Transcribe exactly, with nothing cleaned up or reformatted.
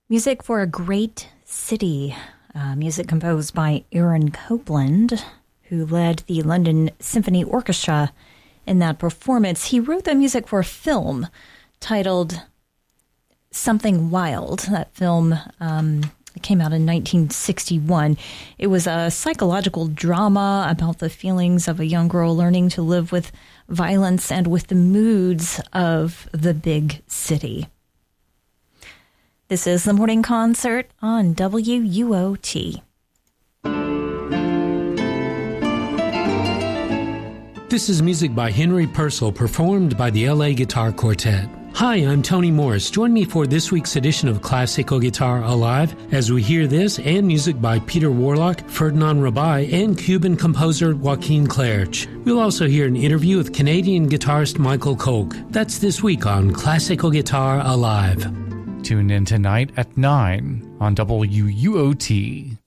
Music for a Great City, uh, music composed by Aaron Copland, who led the London Symphony Orchestra in that performance. He wrote the music for a film titled Something Wild. That film um, came out in nineteen sixty-one. It was a psychological drama about the feelings of a young girl learning to live with violence and with the moods of the big city. This is the Morning Concert on W U O T. This is music by Henry Purcell, performed by the L A Guitar Quartet. Hi, I'm Tony Morris. Join me for this week's edition of Classical Guitar Alive as we hear this and music by Peter Warlock, Ferdinand Rabai, and Cuban composer Joaquin Clerch. We'll also hear an interview with Canadian guitarist Michael Koch. That's this week on Classical Guitar Alive. Tune in tonight at nine on W U O T.